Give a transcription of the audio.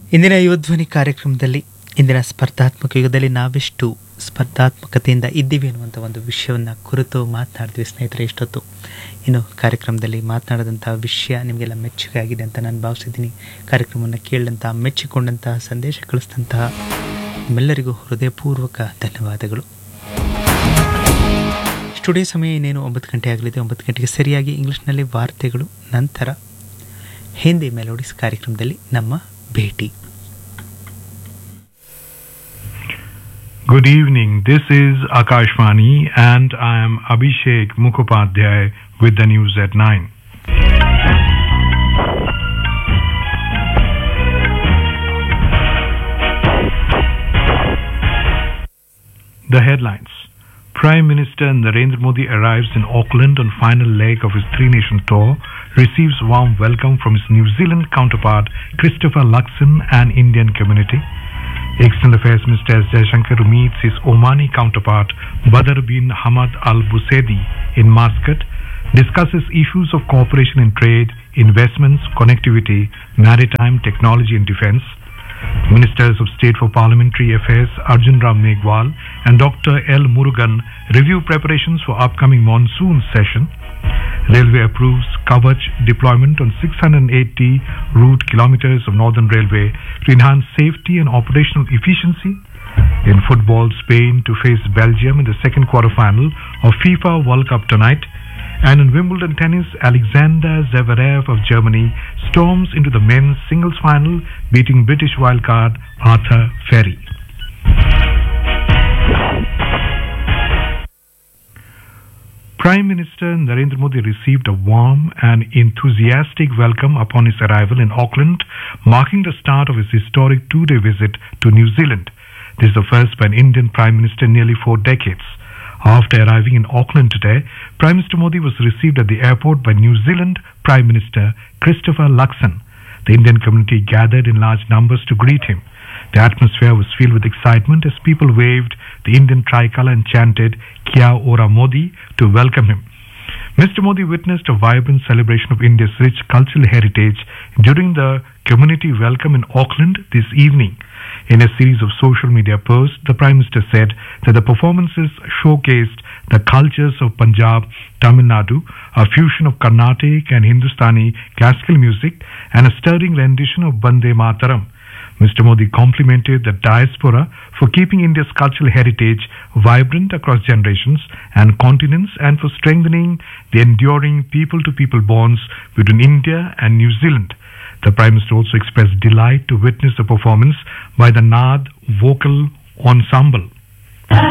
ಇಂದಿನ ಯುವಧ್ವನಿ ಕಾರ್ಯಕ್ರಮದಲ್ಲಿ ಇಂದಿನ ಸ್ಪರ್ಧಾತ್ಮಕ ಯುಗದಲ್ಲಿ ನಾವೆಷ್ಟು ಸ್ಪರ್ಧಾತ್ಮಕತೆಯಿಂದ ಇದ್ದೀವಿ ಅನ್ನುವಂಥ ಒಂದು ವಿಷಯವನ್ನು ಕುರಿತು ಮಾತನಾಡ್ತೀವಿ ಸ್ನೇಹಿತರೆ. ಇಷ್ಟೊತ್ತು ಇನ್ನು ಕಾರ್ಯಕ್ರಮದಲ್ಲಿ ಮಾತನಾಡಿದಂಥ ವಿಷಯ ನಿಮಗೆಲ್ಲ ಮೆಚ್ಚುಗೆ ಆಗಿದೆ ಅಂತ ನಾನು ಭಾವಿಸಿದ್ದೀನಿ. ಕಾರ್ಯಕ್ರಮವನ್ನು ಕೇಳಿದಂತಹ ಮೆಚ್ಚಿಕೊಂಡಂತಹ ಸಂದೇಶ ಕಳಿಸಿದಂತಹ ನಿಮ್ಮೆಲ್ಲರಿಗೂ ಹೃದಯಪೂರ್ವಕ ಧನ್ಯವಾದಗಳು. ಸ್ಟುಡಿಯೋ ಸಮಯ ಇನ್ನೇನು 9 ಗಂಟೆ ಆಗಲಿದೆ. 9 ಗಂಟೆಗೆ ಸರಿಯಾಗಿ ಇಂಗ್ಲಿಷ್ನಲ್ಲಿ ವಾರ್ತೆಗಳು, ನಂತರ ಹಿಂದಿ ಮೆಲೋಡಿಸ್ ಕಾರ್ಯಕ್ರಮದಲ್ಲಿ ನಮ್ಮ ಭೇಟಿ. Good evening. This is Akashvani and I am Abhishek Mukhopadhyay with the news at 9. The headlines. Prime Minister Narendra Modi arrives in Auckland on final leg of his three-nation tour, receives warm welcome from his New Zealand counterpart Christopher Luxon and Indian community. External Affairs Minister S. Jaishankar meets his Omani counterpart Badr bin Hamad Al Busaidi in Muscat, discusses issues of cooperation in trade, investments, connectivity, maritime, technology and defence. Ministers of State for Parliamentary Affairs Arjun Ram Meghwal and Dr. L. Murugan review preparations for upcoming monsoon session. Railway approves Kavach deployment on 680 route kilometers of Northern Railway to enhance safety and operational efficiency. In football, Spain to face Belgium in the second quarter-final of FIFA World Cup tonight. And in Wimbledon tennis, Alexander Zverev of Germany storms into the men's singles final, beating British wildcard Arthur Ferry. Prime Minister Narendra Modi received a warm and enthusiastic welcome upon his arrival in Auckland, marking the start of his historic two-day visit to New Zealand. This is the first by an Indian Prime Minister in nearly 4 decades. After arriving in Auckland today, Prime Minister Modi was received at the airport by New Zealand Prime Minister Christopher Luxon. The Indian community gathered in large numbers to greet him. The atmosphere was filled with excitement as people waved the Indian tricolour and chanted Kia Ora Modi to welcome him. Mr. Modi witnessed a vibrant celebration of India's rich cultural heritage during the community welcome in Auckland this evening. In a series of social media posts, the Prime Minister said that the performances showcased the cultures of Punjab, Tamil Nadu, a fusion of Carnatic and Hindustani classical music, and a stirring rendition of Bande Mataram. Mr. Modi complimented the diaspora for keeping India's cultural heritage vibrant across generations and continents and for strengthening the enduring people-to-people bonds between India and New Zealand. The Prime Minister also expressed delight to witness the performance by the Naad Vocal Ensemble.